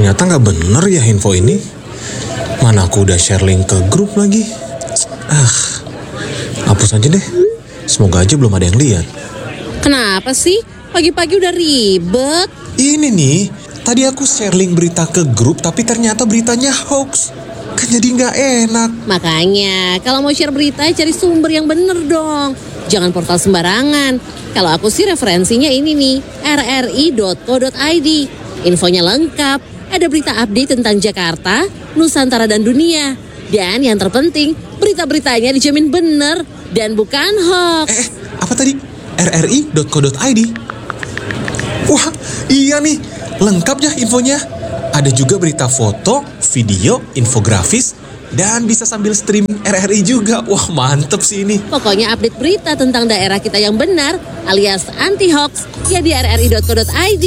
Ternyata nggak bener ya info ini. Mana aku udah share link ke grup lagi. Hapus aja deh. Semoga aja belum ada yang lihat. Kenapa sih? Pagi-pagi udah ribet. Ini nih, tadi aku share link berita ke grup tapi ternyata beritanya hoax. Kan jadi nggak enak. Makanya, kalau mau share berita cari sumber yang bener dong. Jangan portal sembarangan. Kalau aku sih referensinya ini nih, rri.co.id. Infonya lengkap, ada berita update tentang Jakarta, Nusantara dan dunia. Dan yang terpenting, berita-beritanya dijamin bener dan bukan hoax. Apa tadi? rri.co.id? Wah, iya nih, lengkap ya infonya. Ada juga berita foto, video, infografis, dan bisa sambil streaming RRI juga. Wah, mantep sih ini. Pokoknya update berita tentang daerah kita yang benar alias anti-hoax ya di rri.co.id.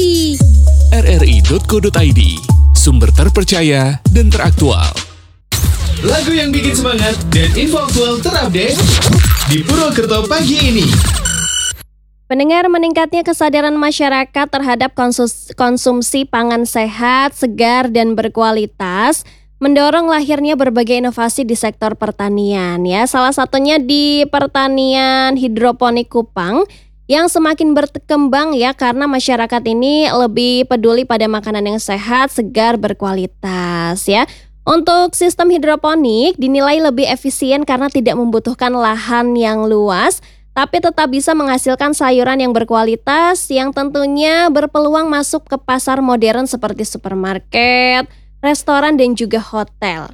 rri.co.id, sumber terpercaya dan teraktual. Lagu yang bikin semangat dan info aktual terupdate di Purwokerto pagi ini. Pendengar, meningkatnya kesadaran masyarakat terhadap konsumsi pangan sehat, segar, dan berkualitas mendorong lahirnya berbagai inovasi di sektor pertanian. Ya, salah satunya di pertanian hidroponik Kupang yang semakin berkembang ya karena masyarakat ini lebih peduli pada makanan yang sehat, segar, berkualitas ya. Untuk sistem hidroponik dinilai lebih efisien karena tidak membutuhkan lahan yang luas, tapi tetap bisa menghasilkan sayuran yang berkualitas yang tentunya berpeluang masuk ke pasar modern seperti supermarket, restoran, dan juga hotel.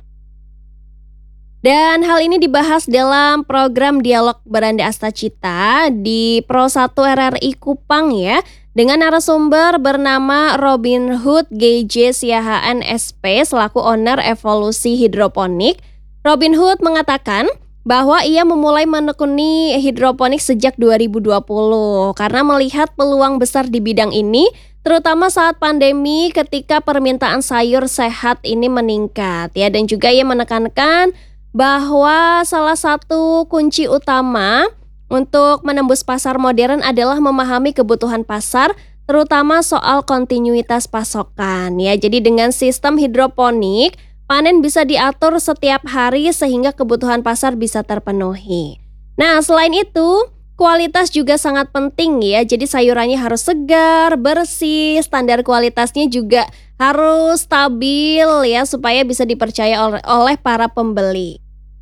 Dan hal ini dibahas dalam program Dialog Beranda Astacita di Pro 1 RRI Kupang ya, dengan narasumber bernama Robin Hood GJ Siahaan SP selaku owner Evolusi Hidroponik. Robin Hood mengatakan bahwa ia memulai menekuni hidroponik sejak 2020 karena melihat peluang besar di bidang ini, terutama saat pandemi ketika permintaan sayur sehat ini meningkat ya. Dan juga ia menekankan bahwa salah satu kunci utama untuk menembus pasar modern adalah memahami kebutuhan pasar, terutama soal kontinuitas pasokan ya. Jadi dengan sistem hidroponik, panen bisa diatur setiap hari sehingga kebutuhan pasar bisa terpenuhi. Nah, selain itu, kualitas juga sangat penting ya. Jadi sayurannya harus segar, bersih, standar kualitasnya juga harus stabil ya supaya bisa dipercaya oleh para pembeli.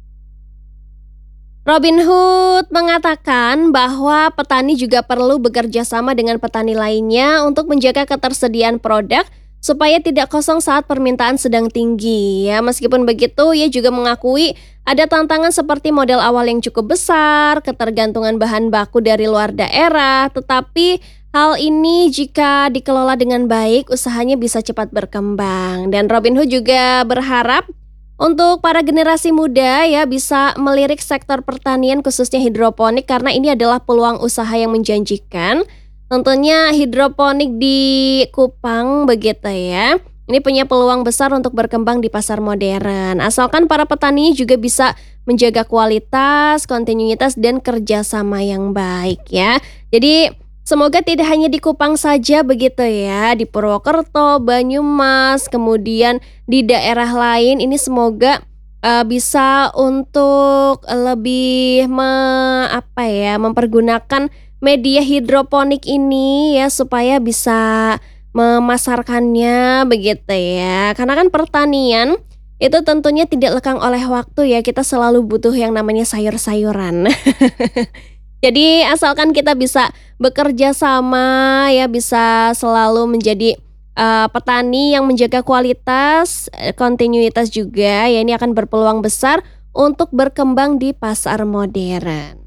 Robin Hood mengatakan bahwa petani juga perlu bekerja sama dengan petani lainnya untuk menjaga ketersediaan produk supaya tidak kosong saat permintaan sedang tinggi ya. Meskipun begitu, ia juga mengakui ada tantangan seperti modal awal yang cukup besar, ketergantungan bahan baku dari luar daerah, tetapi hal ini jika dikelola dengan baik, usahanya bisa cepat berkembang. Dan Robin Hood juga berharap untuk para generasi muda ya bisa melirik sektor pertanian khususnya hidroponik karena ini adalah peluang usaha yang menjanjikan. Tentunya hidroponik di Kupang begitu ya. Ini punya peluang besar untuk berkembang di pasar modern. Asalkan para petani juga bisa menjaga kualitas, kontinuitas, dan kerjasama yang baik ya. Jadi semoga tidak hanya di Kupang saja begitu ya, di Purwokerto, Banyumas, kemudian di daerah lain ini semoga bisa untuk lebih mempergunakan media hidroponik ini ya supaya bisa memasarkannya begitu ya. Karena kan pertanian itu tentunya tidak lekang oleh waktu ya, kita selalu butuh yang namanya sayur-sayuran. Jadi asalkan kita bisa bekerja sama ya, bisa selalu menjadi petani yang menjaga kualitas, kontinuitas juga ya, ini akan berpeluang besar untuk berkembang di pasar modern.